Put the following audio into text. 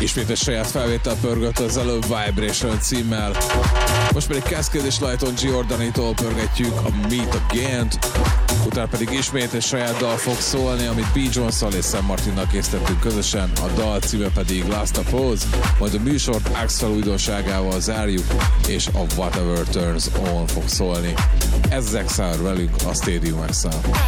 Ismét egy saját felvétel pörgött az előbb Vibration címmel. Most pedig Cascade és Lighton Giordanitól pörgetjük a Meet Again-t, utána pedig ismét egy saját dal fog szólni, amit B. Jones-szal és Sam Martinnal készítettünk közösen, a dal címe pedig Last of Us, majd a műsort Axel újdonságával zárjuk, és a Whatever Turns On fog szólni. Ez Zexar velünk a Stadium X-el.